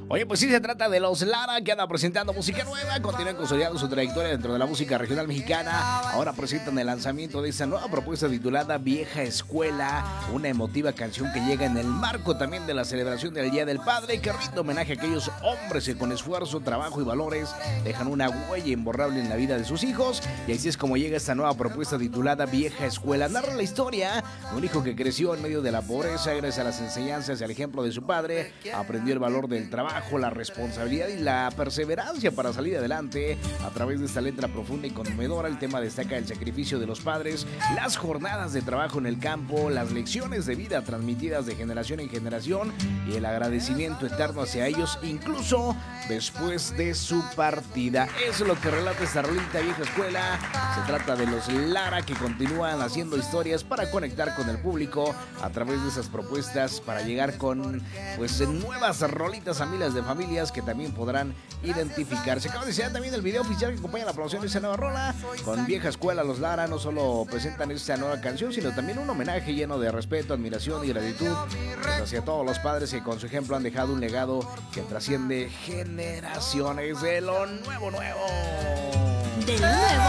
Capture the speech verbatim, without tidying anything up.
Oye, pues sí, se trata de los Lara, que andan presentando música nueva, continúan consolidando su trayectoria dentro de la música regional mexicana. Ahora presentan el lanzamiento de esta nueva propuesta titulada Vieja Escuela, una emotiva canción que llega en el marco también de la celebración del Día del Padre, que rinde homenaje a aquellos hombres que con esfuerzo, trabajo y valores dejan una huella imborrable en la vida de sus hijos. Y así es como llega esta nueva propuesta titulada Vieja Escuela. Narra la historia de un hijo que creció en medio de la pobreza, gracias a las enseñanzas y al ejemplo de su padre, aprendió el valor del trabajo, la responsabilidad y la perseverancia para salir adelante. A través de esta letra profunda y conmovedora, el tema destaca el sacrificio de los padres, las jornadas de trabajo en el campo, las lecciones de vida transmitidas de generación en generación y el agradecimiento eterno hacia ellos, incluso después de su partida. Eso es lo que relata esta rolita Vieja Escuela. Se trata de los Lara, que continúan haciendo historias para conectar con el público a través de esas propuestas, para llegar con pues nuevas rolitas a miles de familias que también podrán identificarse. Acaba de ser también el video oficial que acompaña la promoción de esta nueva rola. Con Vieja Escuela, los Lara no solo presentan esta nueva canción, sino también un homenaje lleno de respeto, admiración y gratitud pues hacia todos los padres que con su ejemplo han dejado un legado que trasciende generaciones. De lo nuevo nuevo De lo nuevo